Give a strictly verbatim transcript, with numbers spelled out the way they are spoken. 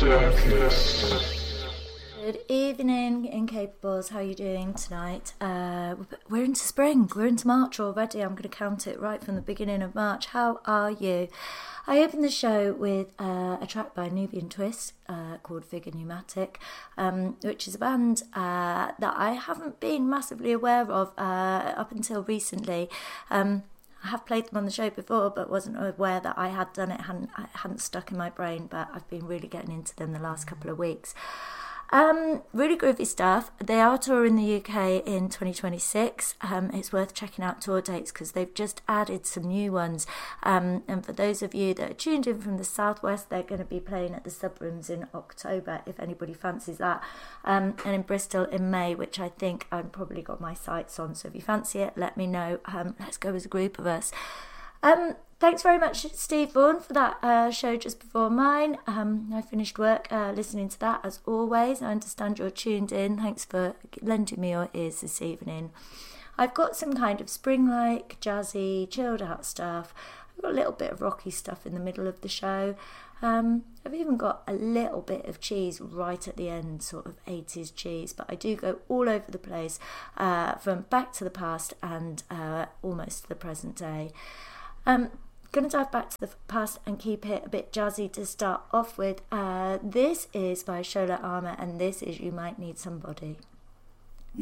Good evening, Incapables. How are you doing tonight? Uh, we're into spring. We're into March already. I'm going to count it right from the beginning of March. How are you? I opened the show with uh, a track by Nubian Twist uh, called Figure Pneumatic, um, which is a band uh, that I haven't been massively aware of uh, up until recently. Um, I have played them on the show before, but wasn't aware that I had done it. Hadn't, it hadn't stuck in my brain, but I've been really getting into them the last couple of weeks. Um, really groovy stuff. They are touring the U K in twenty twenty-six. Um, it's worth checking out tour dates because they've just added some new ones. Um, and for those of you that are tuned in from the southwest, they're going to be playing at the Subrooms in October, if anybody fancies that. Um, and in Bristol in May, which I think I've probably got my sights on. So if you fancy it, let me know. Um, let's go as a group of us. Um, thanks very much, Steve Vaughan, for that uh, show just before mine. Um, I finished work uh, listening to that, as always. I understand you're tuned in. Thanks for lending me your ears this evening. I've got some kind of spring-like, jazzy, chilled-out stuff. I've got a little bit of rocky stuff in the middle of the show. Um, I've even got a little bit of cheese right at the end, sort of eighties cheese, but I do go all over the place, uh, from back to the past and uh, almost to the present day. Um, going to dive back to the past and keep it a bit jazzy to start off with. Uh, this is by Shola Armour, and this is You Might Need Somebody.